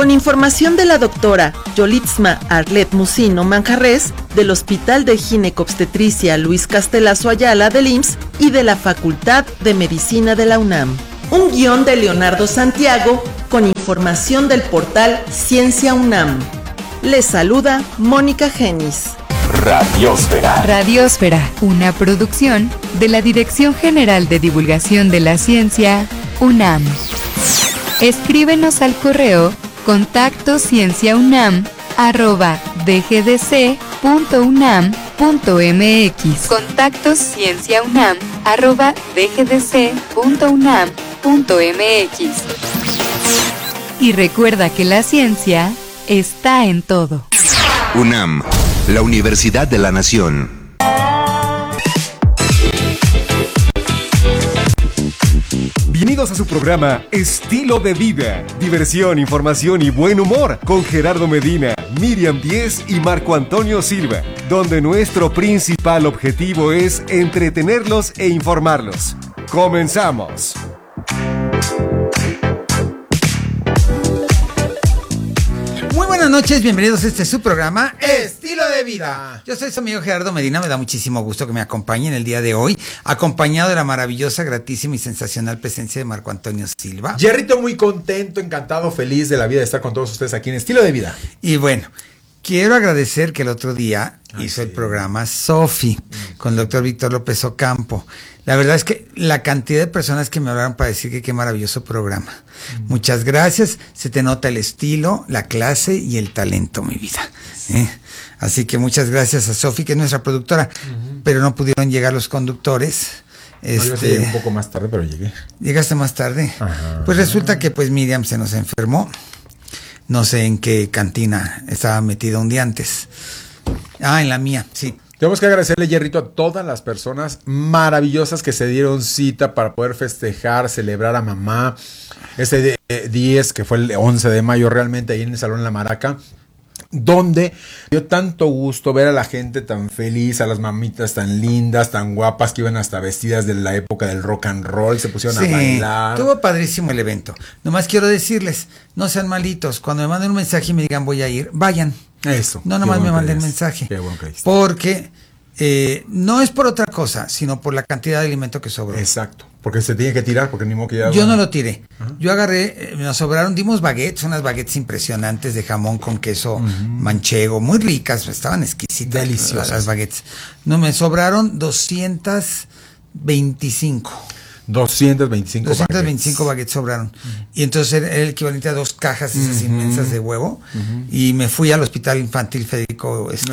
con información de la doctora Yolitzma Arlet Musino Manjarres, del Hospital de Ginecobstetricia Luis Castelazo Ayala del IMSS y de la Facultad de Medicina de la UNAM. Un guión de Leonardo Santiago con información del portal Ciencia UNAM. Les saluda Mónica Genis. Radiósfera. Radiósfera, una producción de la Dirección General de Divulgación de la Ciencia, UNAM. Escríbenos al correo contactoscienciaunam@dgdc.unam.mx. contactoscienciaunam@dgdc.unam.mx. Y recuerda que la ciencia está en todo. UNAM, la Universidad de la Nación. Bienvenidos a su programa Estilo de Vida, diversión, información y buen humor con Gerardo Medina, Miriam Díez y Marco Antonio Silva, donde nuestro principal objetivo es entretenerlos e informarlos. ¡Comenzamos! Muy buenas noches, bienvenidos a este su programa Estilo de Vida. Yo soy su amigo Gerardo Medina, me da muchísimo gusto que me acompañen el día de hoy, acompañado de la maravillosa, gratísima y sensacional presencia de Marco Antonio Silva. Jerrito, muy contento, encantado, feliz de la vida de estar con todos ustedes aquí en Estilo de Vida. Y bueno, quiero agradecer que el otro día hizo el programa Sofi con el doctor Víctor López Ocampo. La verdad es que la cantidad de personas que me hablaron para decir que qué maravilloso programa. Muchas gracias, se te nota el estilo, la clase y el talento, mi vida. Así que muchas gracias a Sofi, que es nuestra productora, pero no pudieron llegar los conductores. Yo llegué un poco más tarde, pero llegué. ¿Llegaste más tarde? Ajá. Pues resulta que pues Miriam se nos enfermó. No sé en qué cantina estaba metida un día antes. En la mía, sí. Tenemos que agradecerle, Jerrito, a todas las personas maravillosas que se dieron cita para poder festejar, celebrar a mamá. Este 10, que fue el 11 de mayo, realmente ahí en el Salón La Maraca, donde dio tanto gusto ver a la gente tan feliz, a las mamitas tan lindas, tan guapas, que iban hasta vestidas de la época del rock and roll, se pusieron a bailar. Estuvo padrísimo el evento. Nomás quiero decirles, no sean malitos, cuando me manden un mensaje y me digan voy a ir, vayan. Eso. No nomás me manden mensaje. Qué bueno que diste. Porque no es por otra cosa, sino por la cantidad de alimento que sobró. Exacto. Porque se tiene que tirar, porque ni modo que ya... Yo no lo tiré. Yo agarré, nos sobraron, dimos baguettes, unas baguettes impresionantes de jamón con queso manchego, muy ricas, estaban exquisitas. Deliciosas. Las baguettes. No, me sobraron 225 baguettes sobraron. Y entonces era el equivalente a 2 cajas esas inmensas de huevo. Y me fui al Hospital Infantil Federico, que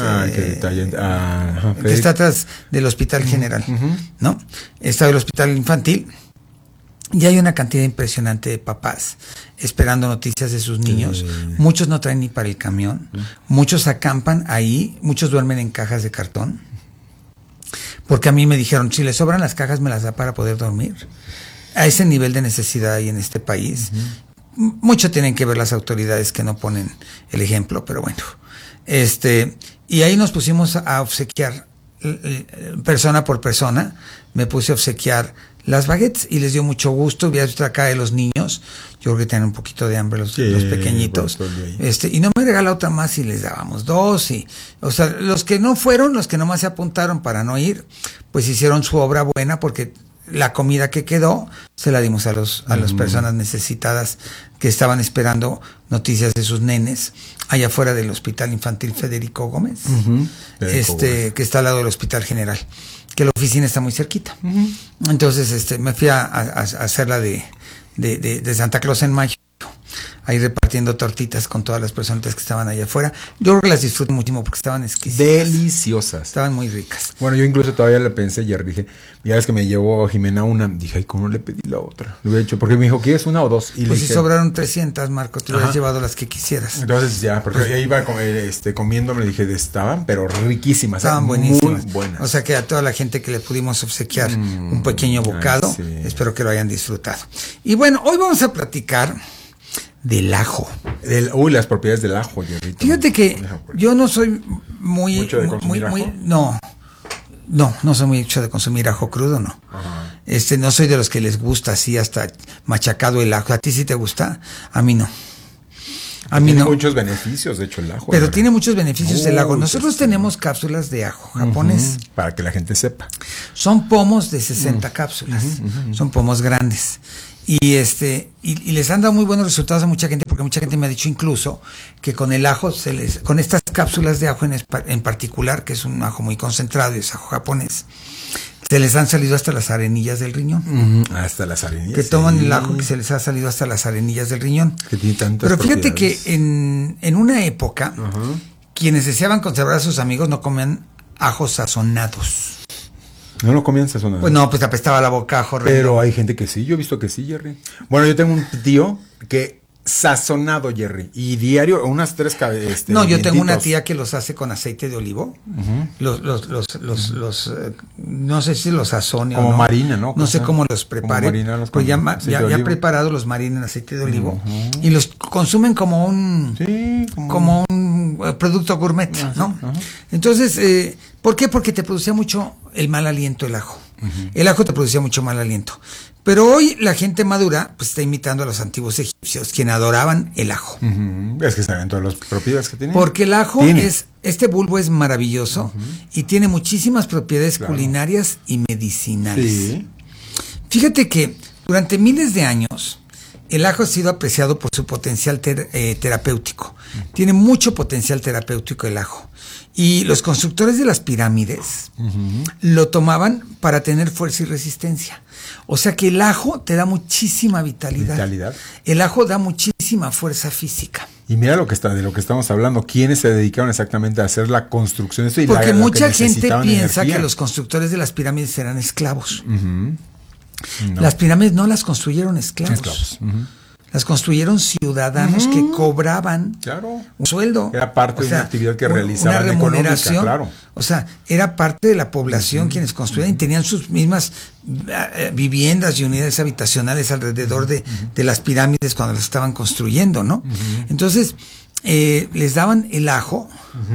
está atrás del Hospital General, ¿no? Está el Hospital Infantil. Y hay una cantidad impresionante de papás esperando noticias de sus niños. Muchos no traen ni para el camión. Muchos acampan ahí. Muchos duermen en cajas de cartón. Porque a mí me dijeron, si les sobran las cajas, me las da para poder dormir. A ese nivel de necesidad hay en este país. Mucho tienen que ver las autoridades que no ponen el ejemplo, pero bueno. Y ahí nos pusimos a obsequiar, persona por persona. Me puse a obsequiar las baguettes y les dio mucho gusto. Vi otra cara de los niños. Yo creo que tienen un poquito de hambre los pequeñitos. Y no me regaló otra más y les dábamos 2. O sea, los que no fueron, los que nomás se apuntaron para no ir, pues hicieron su obra buena, porque la comida que quedó se la dimos a las personas necesitadas que estaban esperando noticias de sus nenes allá afuera del Hospital Infantil Federico Gómez, que está al lado del Hospital General, que la oficina está muy cerquita. Entonces me fui a hacer la de Santa Claus en mayo, ahí repartiendo tortitas con todas las personitas que estaban allá afuera. Yo creo que las disfruté muchísimo porque estaban exquisitas. Deliciosas. Estaban muy ricas. Bueno, yo incluso todavía le pensé, ya dije, ya ves que me llevó Jimena una, dije, ay, ¿cómo le pedí la otra? Lo hubiera hecho, porque me dijo, ¿quieres una o 2? Y pues le si sobraron 300, Marco, te hubieras llevado las que quisieras. Entonces ya, porque ahí iba comiendo, me dije, estaban, pero riquísimas. Estaban buenísimas. Muy buenas. O sea que a toda la gente que le pudimos obsequiar un pequeño bocado, espero que lo hayan disfrutado. Y bueno, hoy vamos a platicar del ajo. Las propiedades del ajo, Jerrito. Fíjate que yo no soy mucho de consumir ajo. No soy mucho de consumir ajo crudo, no. Ajá. No soy de los que les gusta así hasta machacado el ajo. ¿A ti sí te gusta? A mí no. A mí tiene no. muchos beneficios, de hecho, el ajo. Pero tiene muchos beneficios el ajo. Uy, Nosotros sí. tenemos cápsulas de ajo japonés. Para que la gente sepa. Son pomos de 60 cápsulas. Son pomos grandes. Y les han dado muy buenos resultados a mucha gente, porque mucha gente me ha dicho incluso que con el ajo, con estas cápsulas de ajo en particular, que es un ajo muy concentrado y es ajo japonés, se les han salido hasta las arenillas del riñón. Hasta las arenillas. Que toman el ajo, que se les ha salido hasta las arenillas del riñón. Que tiene tantas Pero fíjate que propiedades. en una época, quienes deseaban conservar a sus amigos no comían ajos sazonados. No lo comían sazonado. Pues no, pues apestaba la boca ajo. Pero hay gente que sí, yo he visto que sí, Jerry. Bueno, yo tengo un tío que sazonado, Jerry, y diario unas 3 No, yo tengo una dientitos. tía que los hace con aceite de olivo. No sé si los sazone Como o no. marina, ¿no? No sé cómo los prepare. Como marinas pues con aceite de ya olivo. preparados los marinan en aceite de olivo. Y los consumen como un... Sí, como un producto gourmet, ¿no? Entonces, ¿por qué? Porque te producía mucho el mal aliento el ajo. El ajo te producía mucho mal aliento. Pero hoy la gente madura pues está imitando a los antiguos egipcios, quienes adoraban el ajo. Es que saben todas las propiedades que tiene. Porque el ajo Tiene. este bulbo es maravilloso y tiene muchísimas propiedades culinarias y medicinales. Sí. Fíjate que durante miles de años el ajo ha sido apreciado por su potencial terapéutico. Tiene mucho potencial terapéutico el ajo. Y los constructores de las pirámides lo tomaban para tener fuerza y resistencia. O sea que el ajo te da muchísima vitalidad. El ajo da muchísima fuerza física. Y mira de lo que estamos hablando, ¿quiénes se dedicaron exactamente a hacer la construcción de esto? Porque lo mucha que gente necesitaban piensa energía. que los constructores de las pirámides eran esclavos. No. Las pirámides no las construyeron esclavos. Las construyeron ciudadanos que cobraban un sueldo. Era parte de una actividad que realizaban una remuneración. económica, claro. O sea, era parte de la población quienes construían y tenían sus mismas viviendas y unidades habitacionales alrededor de las pirámides cuando las estaban construyendo, ¿no? Entonces, les daban el ajo,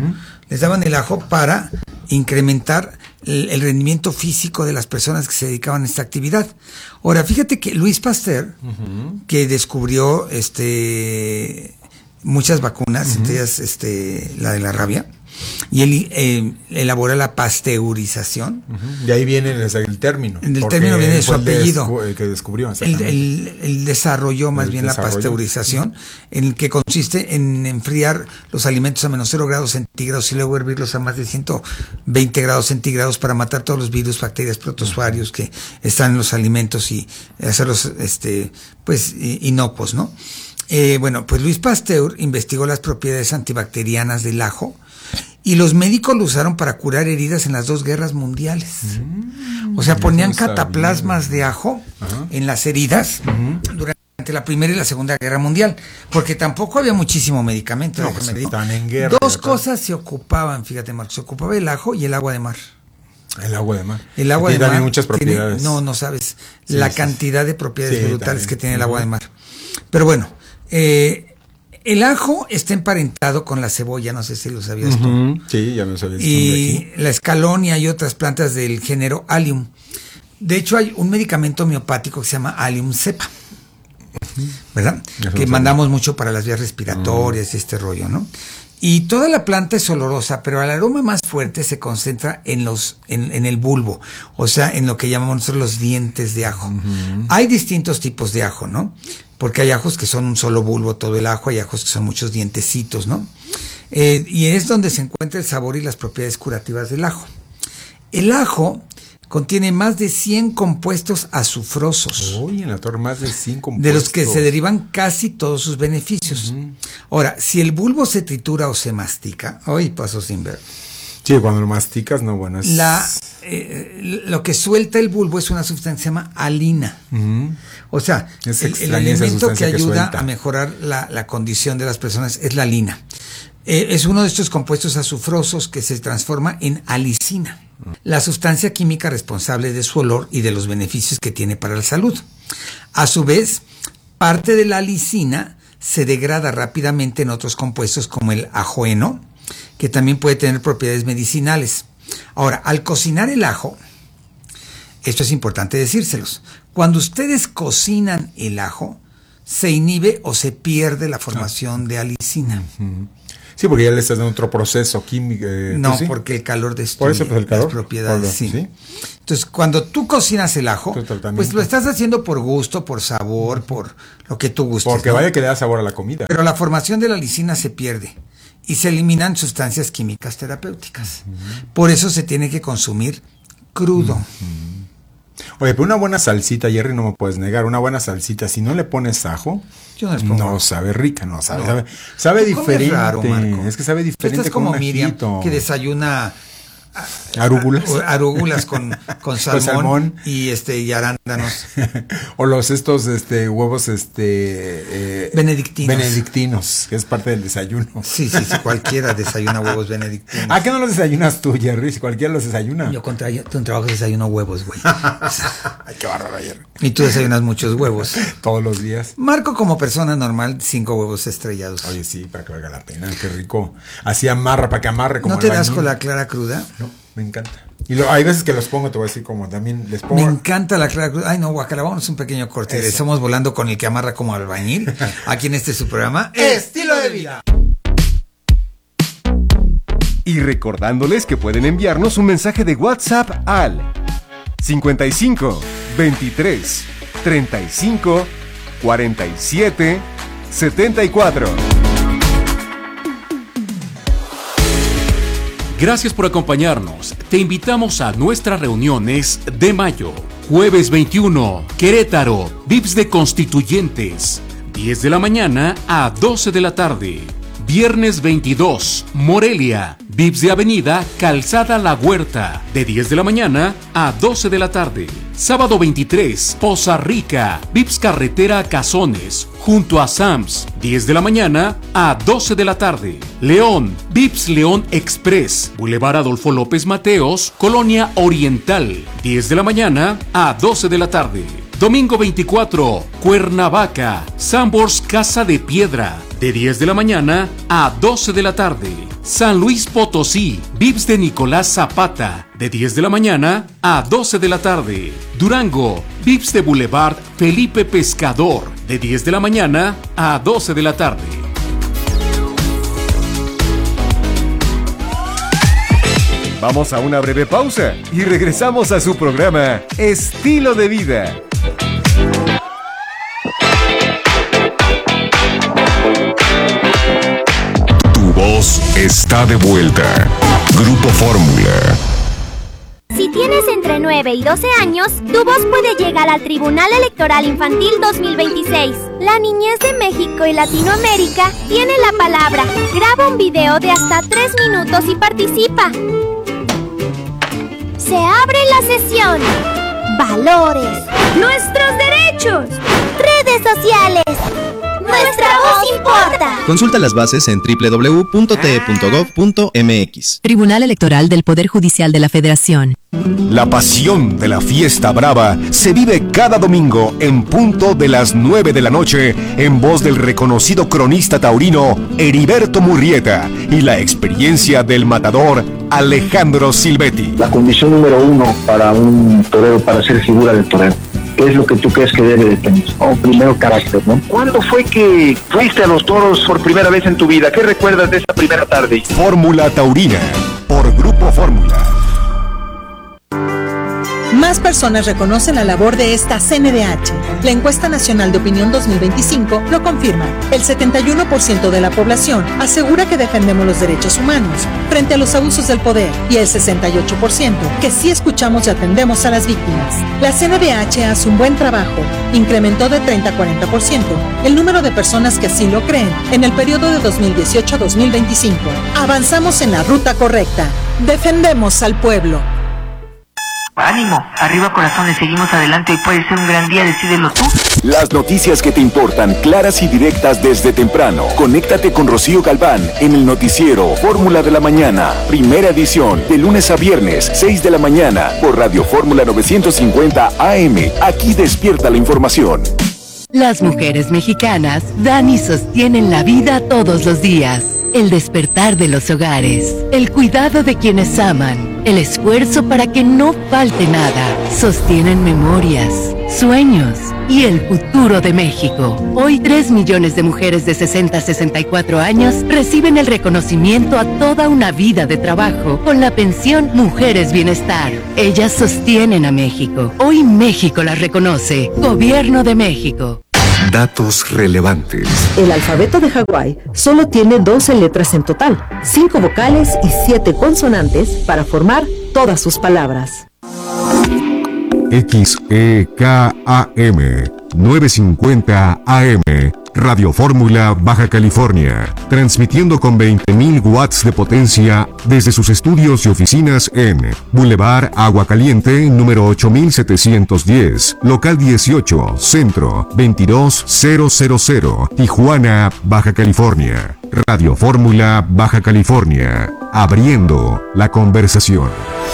para incrementar el rendimiento físico de las personas que se dedicaban a esta actividad. Ahora, fíjate que Louis Pasteur, que descubrió muchas vacunas, entre ellas la de la rabia, y él elabora la pasteurización. De ahí viene el término. El término viene de su apellido. El que descubrió. Él desarrolló más bien la pasteurización, en el que consiste en enfriar los alimentos a menos 0 grados centígrados y luego hervirlos a más de 120 grados centígrados para matar todos los virus, bacterias, protozoarios que están en los alimentos y hacerlos inocuos, ¿no? Bueno, pues Louis Pasteur investigó las propiedades antibacterianas del ajo y los médicos lo usaron para curar heridas en las 2 guerras mundiales. O sea, ponían cataplasmas de ajo en las heridas durante la Primera y la Segunda Guerra Mundial, porque tampoco había muchísimo medicamento. No, pues estaban en guerra. 2 cosas se ocupaban, fíjate, Marcos, se ocupaba el ajo y el agua de mar. El agua de mar. El agua de mar tiene muchas propiedades. No sabes la cantidad de propiedades brutales que tiene el agua de mar. Pero bueno, el ajo está emparentado con la cebolla, no sé si lo sabías tú. Sí, ya me lo sabía. Y la escalonia y otras plantas del género Allium. De hecho, hay un medicamento homeopático que se llama Allium cepa, ¿verdad? Que mandamos mucho para las vías respiratorias y este rollo, ¿no? Y toda la planta es olorosa, pero el aroma más fuerte se concentra en el bulbo, o sea, en lo que llamamos nosotros los dientes de ajo. Hay distintos tipos de ajo, ¿no? Porque hay ajos que son un solo bulbo todo el ajo, hay ajos que son muchos dientecitos, ¿no? Y es donde se encuentra el sabor y las propiedades curativas del ajo. El ajo contiene más de 100 compuestos azufrosos. Uy, en la torre más de 100 compuestos. De los que se derivan casi todos sus beneficios. Ahora, si el bulbo se tritura o se mastica, hoy pasó sin ver. Sí, cuando lo masticas, no, bueno, es... Lo que suelta el bulbo es una sustancia que se llama alina. O sea, el elemento que ayuda a mejorar la condición de las personas es la alina. Es uno de estos compuestos azufrosos que se transforma en alicina, la sustancia química responsable de su olor y de los beneficios que tiene para la salud. A su vez, parte de la alicina se degrada rápidamente en otros compuestos como el ajoeno, que también puede tener propiedades medicinales. Ahora, al cocinar el ajo, esto es importante decírselos, cuando ustedes cocinan el ajo, se inhibe o se pierde la formación de alicina. Sí, porque ya le estás dando otro proceso químico. No, ¿sí? porque el calor destruye por eso, pues, el calor, las propiedades. ¿sí? Entonces, cuando tú cocinas el ajo, pues lo estás haciendo por gusto, por sabor, por lo que tú gustes. Porque vaya que le da sabor a la comida. Pero la formación de la alicina se pierde y se eliminan sustancias químicas terapéuticas. Por eso se tiene que consumir crudo. Oye, pero una buena salsita, Jerry, no me puedes negar, una buena salsita, si no le pones ajo, yo no les pongo. No sabe rica, no sabe. Sabe diferente. Raro, Marco. Es que sabe diferente. Tú estás como Miriam, que desayuna arúgulas con salmón y y arándanos. O estos huevos benedictinos, que es parte del desayuno. Sí, cualquiera desayuna huevos benedictinos. ¿A qué no los desayunas tú, Jerry? Si cualquiera los desayuna. Yo en trabajo desayuno huevos, güey. Ay, qué bárbaro, Jerry. Y tú desayunas muchos huevos. Todos los días. Marco, como persona normal, 5 huevos estrellados. Oye, sí, para que valga la pena, qué rico. Así amarra, para que amarre como ¿No te das con la clara cruda? No, me encanta. Y hay veces que los pongo, te voy a decir, como también les pongo. Me encanta la clara cruda. Ay, no, guacala, vámonos un pequeño corte. Eso. Estamos volando con el que amarra como albañil. Aquí en su programa, Estilo de Vida. Y recordándoles que pueden enviarnos un mensaje de WhatsApp al 55 23 35 47 74. Gracias por acompañarnos. Te invitamos a nuestras reuniones de mayo. Jueves 21, Querétaro, VIPS de Constituyentes, 10 de la mañana a 12 de la tarde. Viernes 22, Morelia, VIPS de Avenida Calzada La Huerta, de 10 de la mañana a 12 de la tarde. Sábado 23, Poza Rica, VIPS Carretera Cazones, junto a Sams, 10 de la mañana a 12 de la tarde. León, VIPS León Express, Boulevard Adolfo López Mateos, Colonia Oriental, 10 de la mañana a 12 de la tarde. Domingo 24, Cuernavaca, Sambors Casa de Piedra, de 10 de la mañana a 12 de la tarde. San Luis Potosí, VIPS de Nicolás Zapata, de 10 de la mañana a 12 de la tarde. Durango, VIPS de Boulevard Felipe Pescador, de 10 de la mañana a 12 de la tarde. Vamos a una breve pausa y regresamos a su programa Estilo de Vida. Tu voz está de vuelta. Grupo Fórmula. Si tienes entre 9 y 12 años, tu voz puede llegar al Tribunal Electoral Infantil 2026. La niñez de México y Latinoamérica tiene la palabra. Graba un video de hasta 3 minutos y participa. Se abre la sesión. Valores. Nuestros derechos. Redes sociales. Nuestra voz importa. Consulta las bases en www.te.gov.mx. Tribunal Electoral del Poder Judicial de la Federación. La pasión de la fiesta brava se vive cada domingo en punto de las 9 de la noche en voz del reconocido cronista taurino Heriberto Murrieta y la experiencia del matador Alejandro Silvetti. La condición número 1 para un torero, para ser figura del torero, ¿qué es lo que tú crees que debe de tener? Primero, carácter, ¿no? ¿Cuándo fue que fuiste a los toros por primera vez en tu vida? ¿Qué recuerdas de esa primera tarde? Fórmula Taurina, por Grupo Fórmula. Más personas reconocen la labor de esta CNDH. La encuesta nacional de opinión 2025 lo confirma. El 71% de la población asegura que defendemos los derechos humanos frente a los abusos del poder y el 68% que sí escuchamos y atendemos a las víctimas. La CNDH hace un buen trabajo. Incrementó de 30 a 40% el número de personas que así lo creen en el periodo de 2018 a 2025. Avanzamos en la ruta correcta. Defendemos al pueblo. Ánimo, arriba corazones, seguimos adelante, hoy puede ser un gran día, decídelo tú. Las noticias que te importan, claras y directas desde temprano. Conéctate con Rocío Galván en el noticiero Fórmula de la Mañana, primera edición, de lunes a viernes, 6 de la mañana, por Radio Fórmula 950 AM. Aquí despierta la información. Las mujeres mexicanas dan y sostienen la vida todos los días. El despertar de los hogares, el cuidado de quienes aman, el esfuerzo para que no falte nada. Sostienen memorias, sueños y el futuro de México. Hoy 3 millones de mujeres de 60 a 64 años reciben el reconocimiento a toda una vida de trabajo con la pensión Mujeres Bienestar. Ellas sostienen a México. Hoy México las reconoce. Gobierno de México. Datos relevantes. El alfabeto de Hawái solo tiene 12 letras en total, 5 vocales y 7 consonantes para formar todas sus palabras. XEKAM 950 AM Radio Fórmula Baja California, transmitiendo con 20.000 watts de potencia desde sus estudios y oficinas en Boulevard Agua Caliente, número 8710, local 18, centro 22000, Tijuana, Baja California. Radio Fórmula Baja California, abriendo la conversación.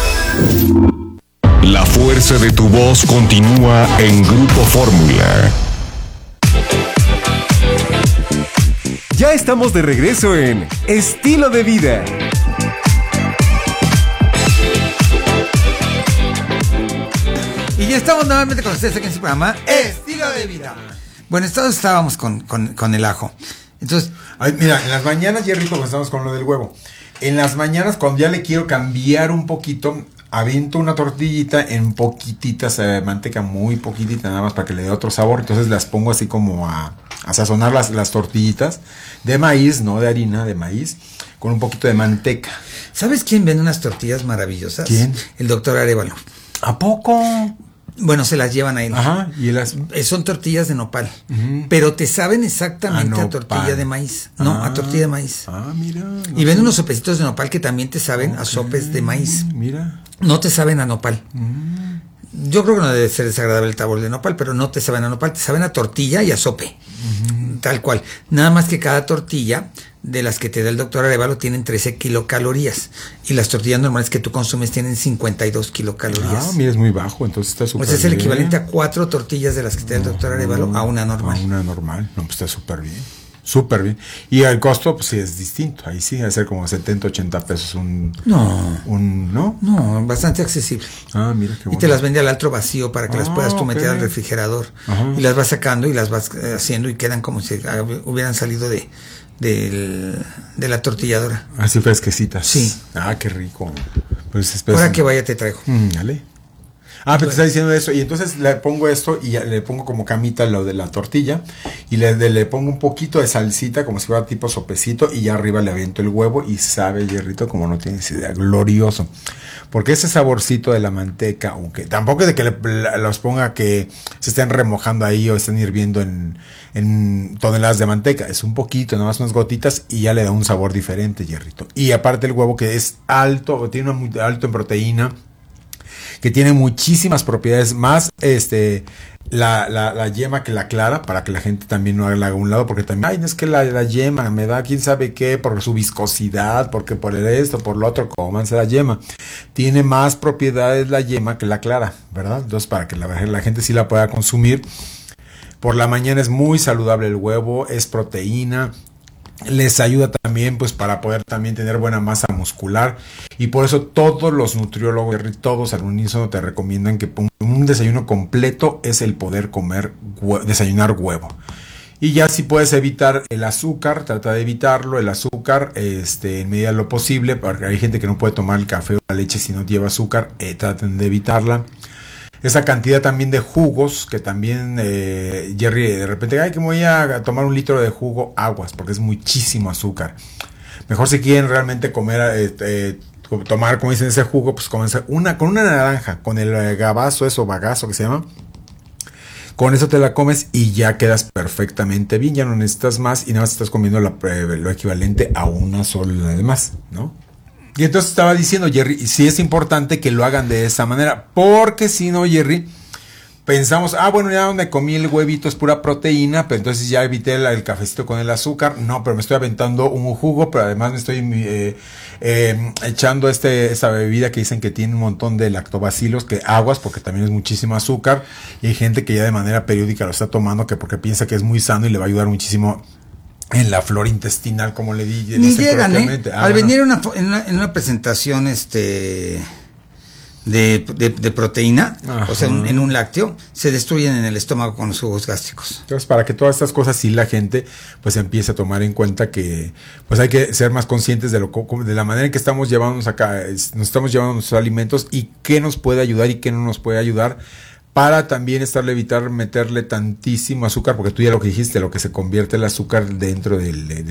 La fuerza de tu voz continúa en Grupo Fórmula. Ya estamos de regreso en Estilo de Vida. Y ya estamos nuevamente con ustedes aquí en su programa Estilo de Vida. Bueno, estábamos con el ajo. Entonces, ay, mira, en las mañanas, Jerry, cuando estamos con lo del huevo, en las mañanas cuando ya le quiero cambiar un poquito, aviento una tortillita en poquititas manteca, muy poquitita, nada más para que le dé otro sabor. Entonces las pongo así como a sazonar las tortillitas de maíz, no de harina, de maíz, con un poquito de manteca. ¿Sabes quién vende unas tortillas maravillosas? ¿Quién? El doctor Arevalo. ¿A poco? Bueno, se las llevan ahí. Ajá, y son tortillas de nopal, pero te saben exactamente a tortilla de maíz. No, a tortilla de maíz. Mira. Y venden unos sopecitos de nopal que también te saben a sopes de maíz. Mira. No te saben a nopal. Yo creo que no debe ser desagradable el sabor de nopal, pero no te saben a nopal, te saben a tortilla y a sope. Tal cual. Nada más que cada tortilla de las que te da el doctor Arevalo tienen 13 kilocalorías. Y las tortillas normales que tú consumes tienen 52 kilocalorías. Mira, es muy bajo, entonces está súper bien. Pues es el equivalente a 4 tortillas de las que te da el doctor Arevalo a una normal. A una normal. No, pues está súper bien. Súper bien. Y el costo, pues sí, es distinto. Ahí sí, va a ser como 70, 80 pesos ¿no? No, bastante accesible. Mira qué bueno. Y te las vende al altro vacío para que las puedas tú meter al refrigerador. Ajá. Y las vas sacando y las vas haciendo y quedan como si hubieran salido de la tortilladora. Así fresquecitas. Sí. Qué rico. Pues ahora que vaya te traigo. Dale. Pero te está diciendo eso, y entonces le pongo esto y le pongo como camita lo de la tortilla y le pongo un poquito de salsita como si fuera tipo sopecito y ya arriba le aviento el huevo y sabe, Jerrito, como no tienes idea, glorioso. Porque ese saborcito de la manteca, aunque tampoco es de que los ponga que se estén remojando ahí o estén hirviendo en toneladas de manteca, es un poquito, nada más unas gotitas y ya le da un sabor diferente, Jerrito. Y aparte el huevo que es alto, tiene muy alto en proteína, que tiene muchísimas propiedades, más la yema que la clara, para que la gente también no haga un lado, porque también, no es que la yema me da quién sabe qué, por su viscosidad, porque por esto, por lo otro, cómanse la yema. Tiene más propiedades la yema que la clara, ¿verdad? Entonces, para que la gente sí la pueda consumir. Por la mañana es muy saludable el huevo, es proteína. Les ayuda también pues para poder también tener buena masa muscular, y por eso todos los nutriólogos, todos al unísono te recomiendan que un desayuno completo es el poder desayunar huevo. Y ya si puedes evitar el azúcar, trata de evitarlo, el azúcar en medida de lo posible, porque hay gente que no puede tomar el café o la leche si no lleva azúcar, traten de evitarla. Esa cantidad también de jugos, que también, Jerry, de repente, que me voy a tomar 1 litro de jugo, aguas, porque es muchísimo azúcar. Mejor si quieren realmente comer, tomar, como dicen, ese jugo, pues comenzar con una naranja, con el gabazo, bagazo que se llama. Con eso te la comes y ya quedas perfectamente bien, ya no necesitas más y nada más estás comiendo lo equivalente a una sola de más, ¿no? Y entonces estaba diciendo, Jerry, sí es importante que lo hagan de esa manera, porque si no, Jerry, pensamos, bueno, ya donde comí el huevito es pura proteína, pero entonces ya evité el cafecito con el azúcar. No, pero me estoy aventando un jugo, pero además me estoy echando esta bebida que dicen que tiene un montón de lactobacilos, que aguas, porque también es muchísimo azúcar, y hay gente que ya de manera periódica lo está tomando, que porque piensa que es muy sano y le va a ayudar muchísimo en la flora intestinal, como le dije. Ni llegan, al venir en una presentación de proteína, o sea, en un lácteo, se destruyen en el estómago con los jugos gástricos. Entonces, para que todas estas cosas sí la gente pues empiece a tomar en cuenta que pues hay que ser más conscientes de la manera en que estamos llevándonos acá, nos estamos llevando nuestros alimentos y qué nos puede ayudar y qué no nos puede ayudar, para también evitar meterle tantísimo azúcar, porque tú ya lo que dijiste, lo que se convierte el azúcar dentro del